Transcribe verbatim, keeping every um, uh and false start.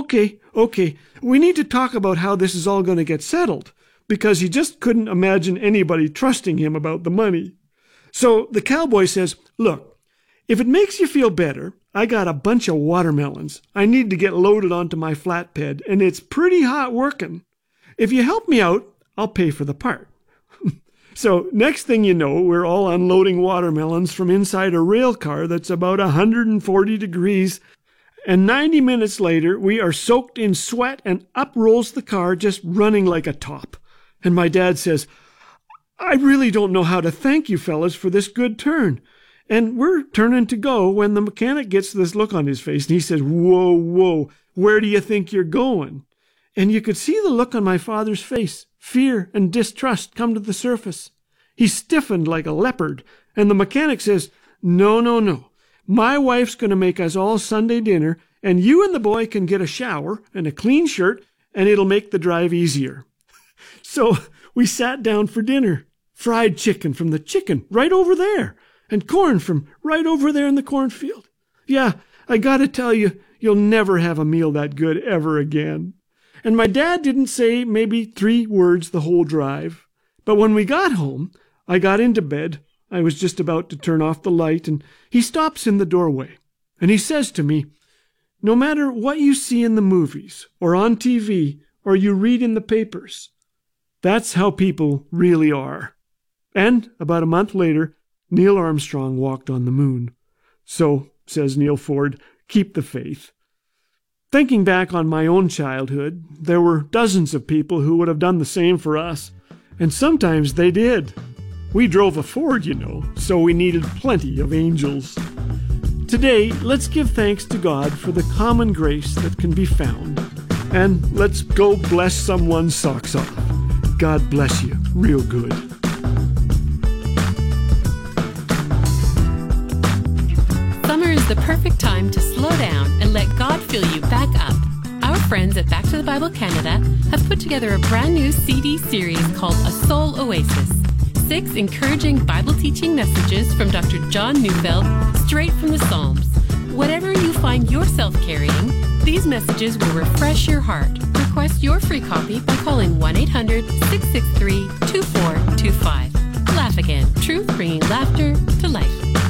okay, okay, we need to talk about how this is all going to get settled, because he just couldn't imagine anybody trusting him about the money. So the cowboy says, look, if it makes you feel better, I got a bunch of watermelons. I need to get loaded onto my flatbed, and it's pretty hot working. If you help me out, I'll pay for the part. So next thing you know, we're all unloading watermelons from inside a rail car that's about one hundred forty degrees, and ninety minutes later, we are soaked in sweat, and up rolls the car just running like a top. And my dad says, I really don't know how to thank you fellas for this good turn. And we're turning to go when the mechanic gets this look on his face, and he says, whoa, whoa, where do you think you're going? And you could see the look on my father's face. Fear and distrust come to the surface. He stiffened like a leopard, and the mechanic says, no, no, no. My wife's going to make us all Sunday dinner, and you and the boy can get a shower and a clean shirt, and it'll make the drive easier. So we sat down for dinner. Fried chicken from the chicken right over there, and corn from right over there in the cornfield. Yeah, I got to tell you, you'll never have a meal that good ever again. And my dad didn't say maybe three words the whole drive. But when we got home, I got into bed. I was just about to turn off the light, and he stops in the doorway. And he says to me, no matter what you see in the movies, or on T V, or you read in the papers, that's how people really are. And about a month later, Neil Armstrong walked on the moon. So, says Neil Ford, keep the faith. Thinking back on my own childhood, there were dozens of people who would have done the same for us, and sometimes they did. We drove a Ford, you know, so we needed plenty of angels. Today, let's give thanks to God for the common grace that can be found, and let's go bless someone's socks off. God bless you real good. Summer is the perfect time to slow down and let God fill you back up. Our friends at Back to the Bible Canada have put together a brand new C D series called A Soul Oasis. Six encouraging Bible teaching messages from Doctor John Neufeld, straight from the Psalms. Whatever you find yourself carrying, these messages will refresh your heart. Request your free copy by calling one eight hundred, six six three, two four two five. Laugh Again, truth bringing laughter to life.